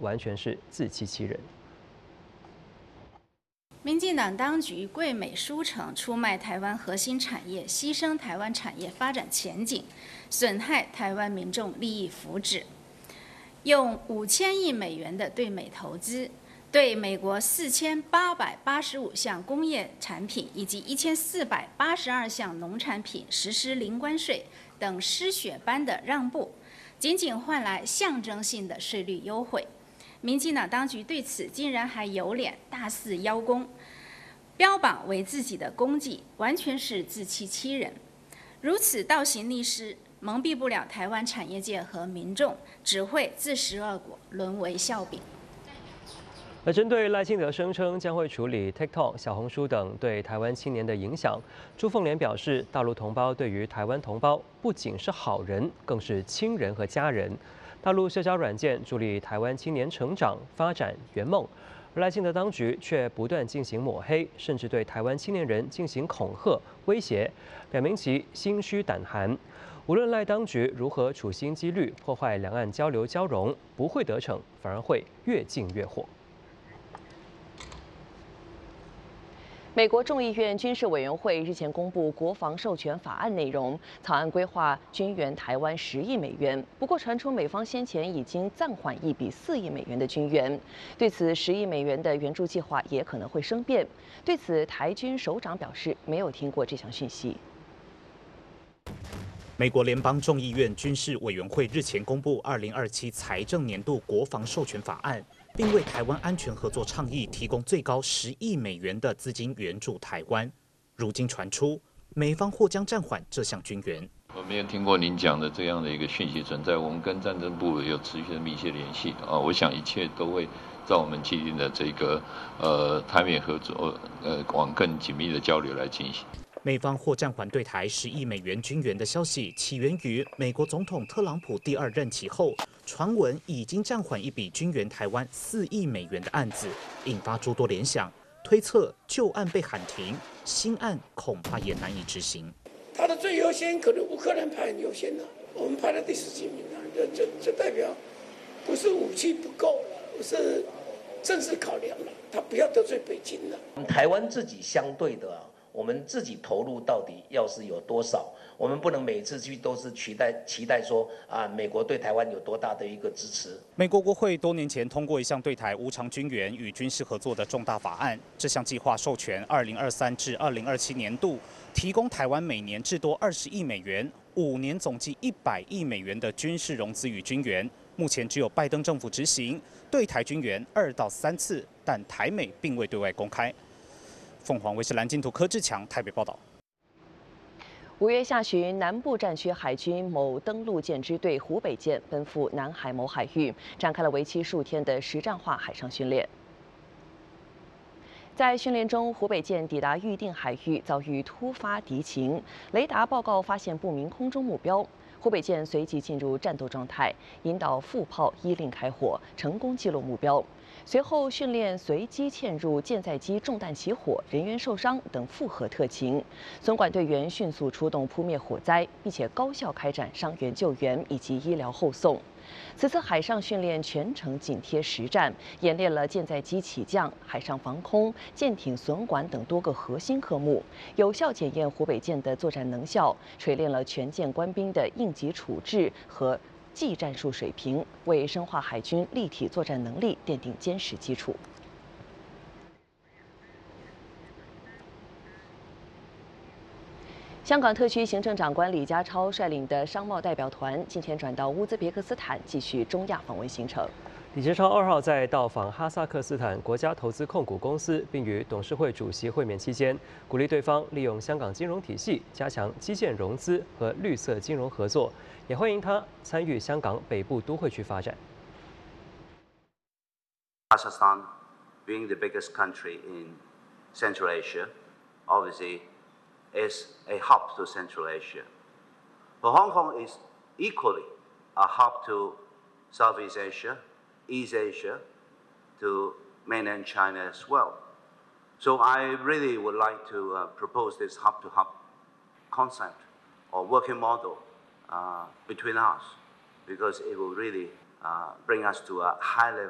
完全是自欺欺人。 民进党当局贵美书城出卖台湾核心产业，牺牲台湾产业发展前景，损害台湾民众利益福祉，用5000亿美元的对美投资，对美国4885项工业产品以及1482项农产品实施零关税等失血般的让步，仅仅换来象征性的税率优惠。民进党当局对此竟然还有脸大肆邀功，标榜为自己的功绩，完全是自欺欺人。如此倒行逆施，蒙蔽不了台湾产业界和民众，只会自食恶果，沦为笑柄。 而针对赖清德声称将会处理 TikTok、小红书等对台湾青年的影响，朱凤莲表示，大陆同胞对于台湾同胞不仅是好人，更是亲人和家人。大陆社交软件助力台湾青年成长、发展、圆梦，而赖清德当局却不断进行抹黑，甚至对台湾青年人进行恐吓、威胁，表明其心虚胆寒。无论赖当局如何处心积虑破坏两岸交流交融，不会得逞，反而会越禁越火。 美国众议院军事委员会日前公布国防授权法案内容，草案规划军援台湾10亿美元。不过，传出美方先前已经暂缓一笔4亿美元的军援，对此10亿美元的援助计划也可能会生变。对此，台军首长表示没有听过这项讯息。 美国联邦众议院军事委员会日前公布2027财政年度国防授权法案，并为台湾安全合作倡议提供最高10亿美元的资金援助台湾。如今传出，美方或将暂缓这项军援。 我没有听过您讲的这样的一个讯息存在，我们跟战争部有持续的密切联系啊，我想一切都会照我们既定的这个台美合作往更紧密的交流来进行。 美方或暂缓对台10亿美元军援的消息，起源于美国总统特朗普第2任期后，传闻已经暂缓一笔军援台湾4亿美元的案子，引发诸多联想，推测旧案被喊停，新案恐怕也难以执行。 他的最优先可能乌克兰排很优先了，我们排了第10几名了，这代表不是武器不够了，是政治考量了，他不要得罪北京了。 台湾自己相对的我们自己投入到底要是有多少？我们不能每次去都是期待说美国对台湾有多大的一个支持。 美国国会多年前通过一项对台无偿军援与军事合作的重大法案，这项计划授权2023至2027年度提供台湾每年至多20亿美元，5年总计100亿美元的军事融资与军援。目前只有拜登政府执行对台军援2到3次，但台美并未对外公开。凤凰卫视蓝金图柯志强台北报道。 5月下旬，南部战区海军某登陆舰支队湖北舰奔赴南海某海域，展开了为期数天的实战化海上训练。在训练中，湖北舰抵达预定海域，遭遇突发敌情，雷达报告发现不明空中目标。湖北舰随即进入战斗状态，引导副炮依令开火，成功击落目标。随后训练随机嵌入舰载机中弹起火、人员受伤等复合特情。总管队员迅速出动扑灭火灾，并且高效开展伤员救援以及医疗后送。此次海上训练全程紧贴实战，演练了舰载机起降、海上防空、舰艇损管等多个核心科目，有效检验湖北舰的作战能效，锤炼了全舰官兵的应急处置和技战术水平，为深化海军立体作战能力奠定坚实基础。香港特区行政长官李家超率领的商贸代表团今天转到乌兹别克斯坦，继续中亚访问行程。 李家超2号在到访哈萨克斯坦国家投资控股公司，并与董事会主席会面期间，鼓励对方利用香港金融体系加强基建融资和绿色金融合作，也欢迎他参与香港北部都会区发展。 Kazakhstan, being the biggest country in Central Asia, obviously is a hub to Central Asia. But Hong Kong is equally a hub to Southeast Asia, East Asia, to mainland China as well. So I really would like to propose this hub-to-hub concept or working model between us, because it will really bring us to a high level